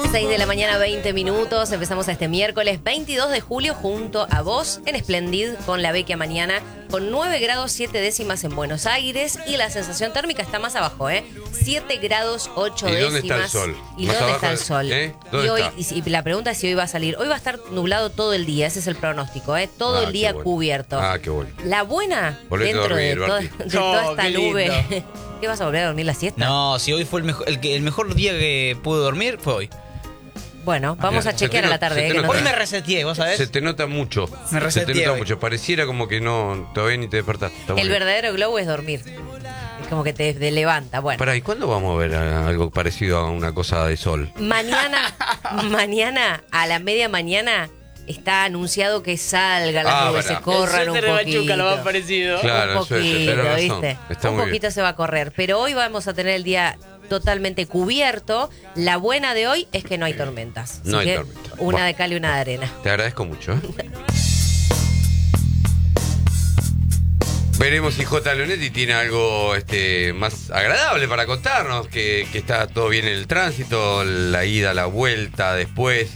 6 de la mañana, 20 minutos. Empezamos este miércoles 22 de julio junto a vos en Splendid con la Vecchia Mañana, con 9 grados 7 décimas en Buenos Aires y la sensación térmica está más abajo, 7 grados 8 décimas. ¿Y dónde está el sol? ¿Y dónde está el sol? ¿Dónde y hoy, está? y la pregunta es si hoy va a salir. Hoy va a estar nublado todo el día, ese es el pronóstico, todo el día bueno. cubierto. Qué bueno. La buena, Volvete dentro a dormir, de toda esta qué lindo. nube. ¿Qué vas a volver a dormir la siesta? No, si hoy fue el mejor día que pude dormir fue hoy. Bueno, vamos a chequear a la tarde. se te nota. Hoy me reseteé, ¿vos sabés? Se te nota mucho. Me Se te reseteé nota hoy. mucho. Pareciera como que no, todavía ni te despertaste. Está muy El bien. verdadero glow es dormir. Es como que te levanta. Bueno, Pará, ¿y cuándo vamos a ver algo parecido a una cosa de sol? mañana a la media mañana está anunciado que salga la nube, verdad. se corran un poquito. lo más parecido. Claro, Un eso es, poquito, tenés razón. ¿viste? Está Un muy poquito bien. se va a correr. Pero hoy vamos a tener el día totalmente cubierto. La buena de hoy es que no hay tormentas. No Así hay que tormenta. Una Bueno. de cal y una de arena. Te agradezco mucho. Veremos si J. Leonetti tiene algo más agradable para contarnos, que está todo bien en el tránsito, la ida, la vuelta, después,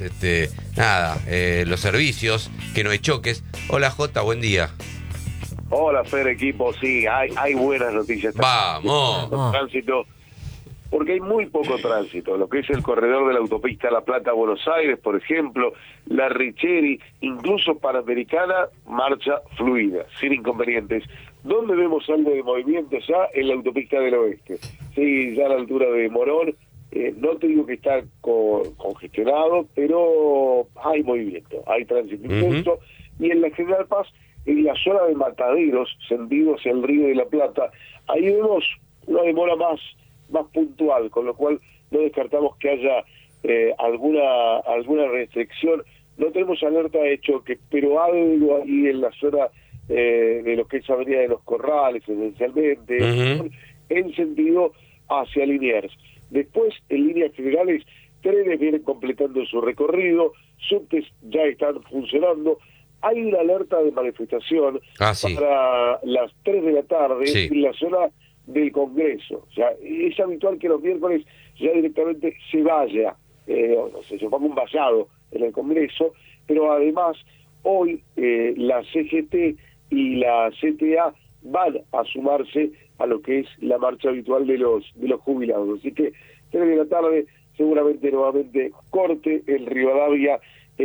los servicios, que no hay choques. Hola J, buen día. Hola, Fer, equipo. Sí, hay buenas noticias. Vamos. Tránsito, porque hay muy poco tránsito. Lo que es el corredor de la autopista La Plata-Buenos Aires, por ejemplo, la Richeri, incluso Panamericana, marcha fluida, sin inconvenientes. ¿Dónde vemos algo de movimiento ya? En la autopista del oeste. Sí, ya a la altura de Morón. No te digo que está congestionado, pero hay movimiento, hay tránsito intenso. Y en la General Paz, en la zona de Mataderos, sentido hacia el Río de la Plata, ahí vemos una demora más puntual, con lo cual no descartamos que haya alguna restricción. No tenemos alerta de choque, pero algo ahí en la zona de lo que es Avenida de los Corrales, esencialmente, en sentido hacia Liniers. Después, en líneas generales, trenes vienen completando su recorrido, subtes ya están funcionando. Hay una alerta de manifestación para las 3 de la tarde en la zona del Congreso. O sea, es habitual que los miércoles ya directamente se vaya, se ponga un vallado en el Congreso, pero además hoy la CGT y la CTA van a sumarse a lo que es la marcha habitual de los jubilados. Así que 3 de la tarde seguramente nuevamente corte en Rivadavia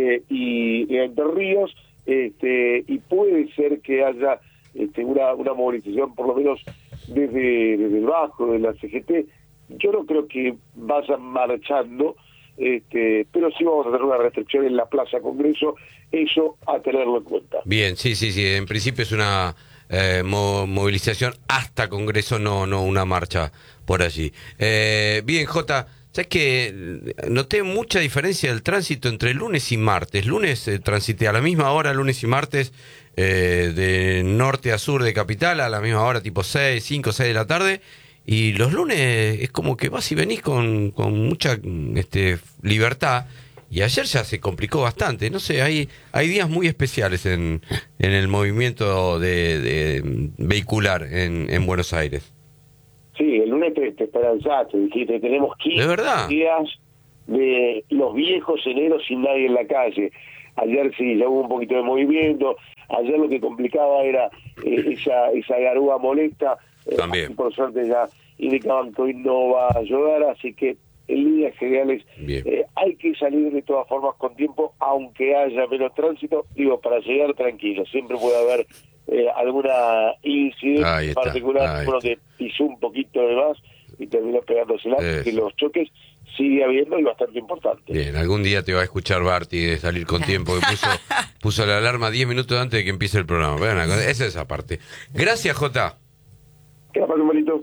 y Entre Ríos, y puede ser que haya una movilización por lo menos desde el bajo de la CGT. Yo no creo que vayan marchando, pero sí vamos a tener una restricción en la Plaza Congreso, eso a tenerlo en cuenta. Bien, sí, en principio es una movilización hasta Congreso, no una marcha por allí. Bien, Jota, ¿sabes que noté mucha diferencia del tránsito entre lunes y martes? Lunes transité a la misma hora, lunes y martes, de norte a sur de Capital, a la misma hora, tipo 5, 6 de la tarde, y los lunes es como que vas y venís con mucha libertad, y ayer ya se complicó bastante. No sé, hay días muy especiales en el movimiento de vehicular en Buenos Aires. Sí, el lunes te esperanzaste, dijiste, tenemos 15 días de los viejos eneros sin nadie en la calle. Ayer sí, ya hubo un poquito de movimiento. Ayer lo que complicaba era esa garúa molesta. También. Por suerte ya indicaban que hoy no va a llover, así que en líneas generales hay que salir de todas formas con tiempo, aunque haya menos tránsito, para llegar tranquilo. Siempre puede haber alguna incidencia particular, uno que pisó un poquito de más y terminó pegándosela, que los choques sigue habiendo y bastante importante. Bien, algún día te va a escuchar Barty de salir con tiempo, que puso la alarma 10 minutos antes de que empiece el programa. Vean, esa es esa parte. Gracias, Jota. Que la pasen bonito.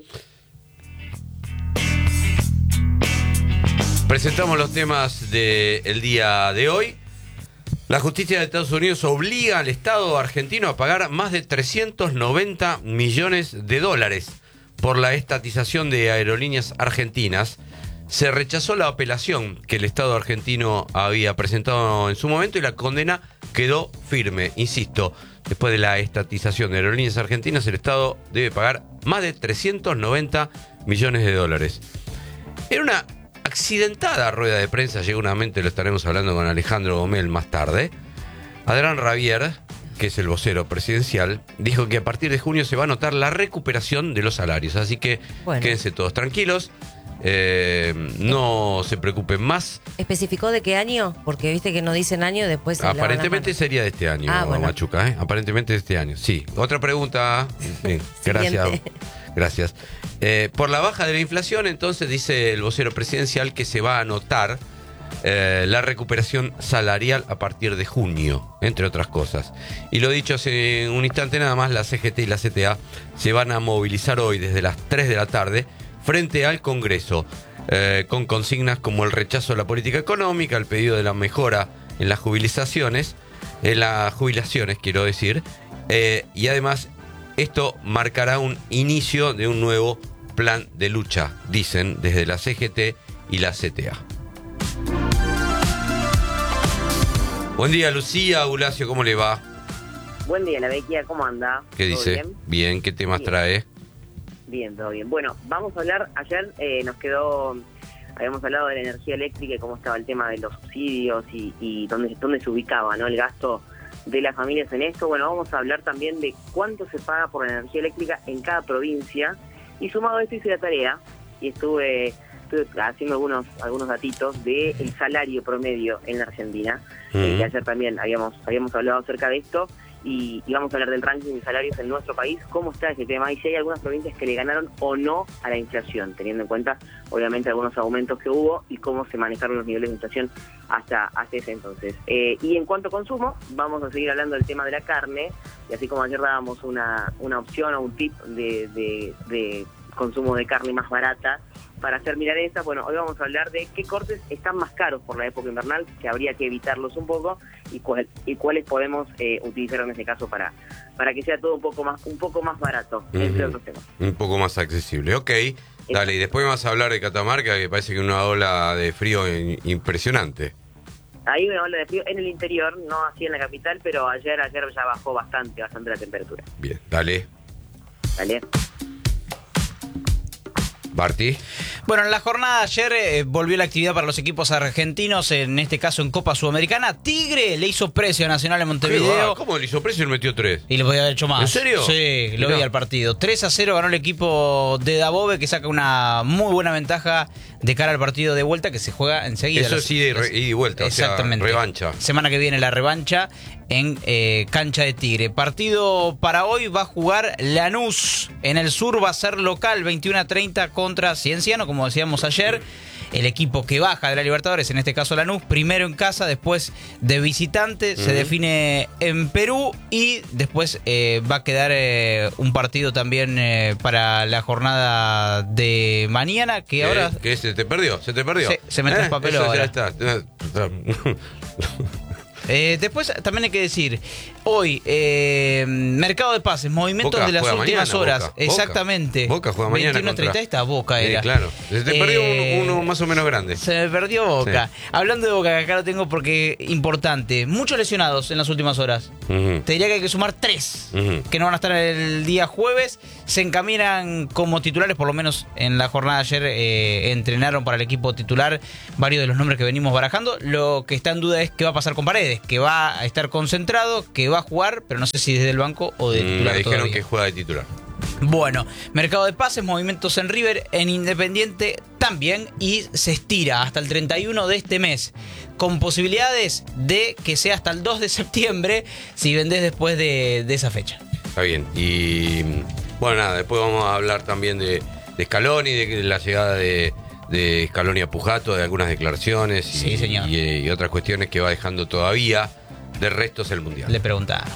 Presentamos los temas del día de hoy. La justicia de Estados Unidos obliga al Estado argentino a pagar más de 390 millones de dólares por la estatización de Aerolíneas Argentinas. Se rechazó la apelación que el Estado argentino había presentado en su momento y la condena quedó firme. Insisto, después de la estatización de Aerolíneas Argentinas, el Estado debe pagar más de 390 millones de dólares. Era una accidentada rueda de prensa, seguramente lo estaremos hablando con Alejandro Gomel más tarde, Adrián Rabier, que es el vocero presidencial, dijo que a partir de junio se va a notar la recuperación de los salarios. Así que quédense todos tranquilos, no se preocupen más. ¿Especificó de qué año? Porque viste que no dicen año, después... Aparentemente sería de este año, Machuca, ¿eh? Aparentemente de este año, sí. Otra pregunta. Bien, gracias. Gracias. Por la baja de la inflación, entonces, dice el vocero presidencial que se va a notar la recuperación salarial a partir de junio, entre otras cosas. Y lo dicho hace un instante nada más, la CGT y la CTA se van a movilizar hoy desde las 3 de la tarde frente al Congreso, con consignas como el rechazo a la política económica, el pedido de la mejora en las jubilaciones, quiero decir, y además esto marcará un inicio de un nuevo plan de lucha, dicen desde la CGT y la CTA. Buen día, Lucía, Eulacio, ¿cómo le va? Buen día, la Bequia, ¿cómo anda? ¿Qué dice? Bien, ¿qué temas trae? Bien, todo bien. Bueno, vamos a hablar, ayer habíamos hablado de la energía eléctrica y cómo estaba el tema de los subsidios y dónde se ubicaba, ¿no?, el gasto de las familias en esto. Bueno, vamos a hablar también de cuánto se paga por la energía eléctrica en cada provincia, y sumado a esto hice la tarea y estuve haciendo algunos datitos del salario promedio en la Argentina, que ayer también habíamos hablado acerca de esto, y vamos a hablar del ranking de salarios en nuestro país, cómo está ese tema, y si hay algunas provincias que le ganaron o no a la inflación, teniendo en cuenta, obviamente, algunos aumentos que hubo y cómo se manejaron los niveles de inflación hasta ese entonces. Y en cuanto a consumo, vamos a seguir hablando del tema de la carne, y así como ayer dábamos una opción o un tip de consumo de carne más barata para hacer milanesa, bueno, hoy vamos a hablar de qué cortes están más caros por la época invernal, que habría que evitarlos un poco, y cuáles podemos utilizar en este caso para que sea todo un poco más barato, entre otros temas. Un poco más accesible, ok. Dale, y después vamos a hablar de Catamarca, que parece que una ola de frío impresionante. Hay una ola de frío en el interior, no así en la capital, pero ayer ya bajó bastante la temperatura. Bien, dale. Dale. Barty. Bueno, en la jornada de ayer volvió la actividad para los equipos argentinos, en este caso en Copa Sudamericana. Tigre le hizo precio a Nacional en Montevideo. ¿Cómo le hizo precio y le metió 3? Y le podía haber hecho más. ¿En serio? Sí, lo vi al partido. 3-0 ganó el equipo de Dabove, que saca una muy buena ventaja de cara al partido de vuelta, que se juega enseguida. Eso sí, ida y vuelta, exactamente. O sea, revancha. Semana que viene la revancha en cancha de Tigre. Partido para hoy va a jugar Lanús. En el sur va a ser local, 21:30 contra Cienciano, como decíamos ayer. El equipo que baja de la Libertadores, en este caso Lanús, primero en casa, después de visitante, se define en Perú, y después va a quedar un partido también para la jornada de mañana, que ahora... ¿Qué se te perdió? ¿Se te perdió? Se mete el papel ahora. Ya está. Después también hay que decir, hoy, mercado de pases, movimientos Boca de las juega últimas mañana, horas. Boca. Exactamente. Boca juega mañana 21:30 esta Boca era. Claro. Se te perdió uno más o menos grande. Se me perdió Boca. Sí. Hablando de Boca, que acá lo tengo porque importante. Muchos lesionados en las últimas horas. Te diría que hay que sumar 3, que no van a estar el día jueves. Se encaminan como titulares, por lo menos en la jornada de ayer entrenaron para el equipo titular varios de los nombres que venimos barajando. Lo que está en duda es qué va a pasar con Paredes, que va a estar concentrado, que va a jugar, pero no sé si desde el banco o de titular. Me dijeron todavía que juega de titular. Bueno, mercado de pases, movimientos en River, en Independiente también, y se estira hasta el 31 de este mes, con posibilidades de que sea hasta el 2 de septiembre si vendés después de esa fecha. Está bien. Y bueno, nada, después vamos a hablar también de Scaloni, de la llegada de Scaloni a Pujato, de algunas declaraciones sí, señor. Y otras cuestiones que va dejando todavía. De restos el Mundial. Le preguntaba.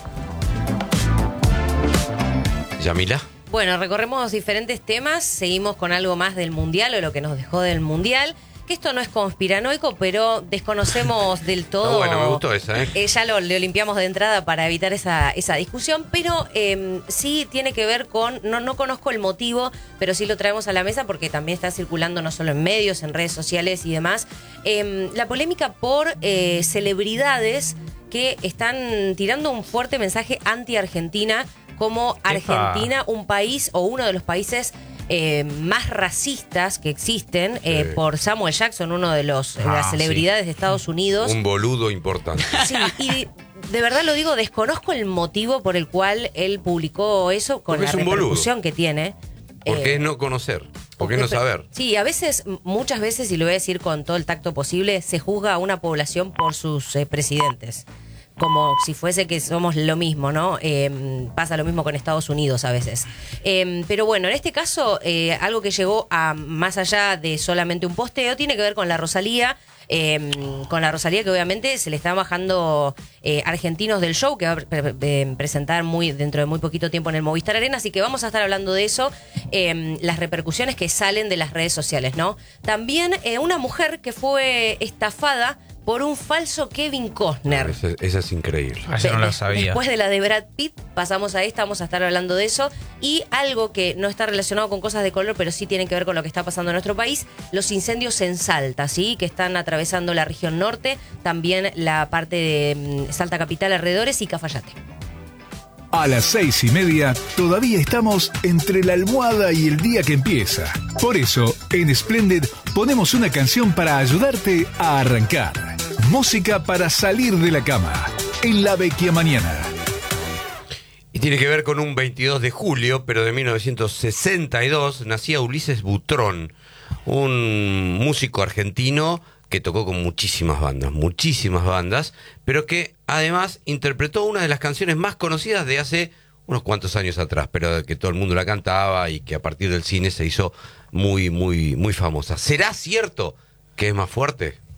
Yamila. Bueno, recorremos diferentes temas, seguimos con algo más del Mundial o lo que nos dejó del Mundial. Que esto no es conspiranoico, pero desconocemos del todo. Bueno, me gustó esa, ya lo limpiamos de entrada para evitar esa discusión, pero sí tiene que ver con, no conozco el motivo, pero sí lo traemos a la mesa porque también está circulando no solo en medios, en redes sociales y demás, la polémica por celebridades que están tirando un fuerte mensaje anti-Argentina, como Argentina, un país o uno de los países más racistas que existen, Sí. por Samuel Jackson, uno de las celebridades de Estados Unidos. Un boludo importante. Sí, y de verdad lo digo, desconozco el motivo por el cual él publicó eso con Porque la es un boludo. repercusión que tiene. Porque es no conocer, porque es no saber. Sí, a veces, muchas veces, y lo voy a decir con todo el tacto posible, se juzga a una población por sus presidentes. Como si fuese que somos lo mismo, ¿no? Pasa lo mismo con Estados Unidos a veces. Pero bueno, en este caso, algo que llegó a más allá de solamente un posteo, tiene que ver con la Rosalía. Con la Rosalía, que obviamente se le están bajando argentinos del show, que va a presentar dentro de muy poquito tiempo en el Movistar Arena, así que vamos a estar hablando de eso, las repercusiones que salen de las redes sociales, ¿no? También una mujer que fue estafada por un falso Kevin Costner. Esa es increíble. Eso no lo sabía. Después de la de Brad Pitt, pasamos a esta, vamos a estar hablando de eso. Y algo que no está relacionado con cosas de color, pero sí tiene que ver con lo que está pasando en nuestro país, los incendios en Salta, ¿sí? Que están atravesando la región norte, también la parte de Salta Capital, alrededores, y Cafayate. A las 6:30 todavía estamos entre la almohada y el día que empieza. Por eso, en Splendid ponemos una canción para ayudarte a arrancar. Música para salir de la cama. En la Vecchia Mañana. Y tiene que ver con un 22 de julio, pero de 1962, nacía Ulises Butrón, un músico argentino que tocó con muchísimas bandas, pero que además interpretó una de las canciones más conocidas de hace unos cuantos años atrás, pero que todo el mundo la cantaba y que a partir del cine se hizo muy, muy, muy famosa. ¿Será cierto que es más fuerte?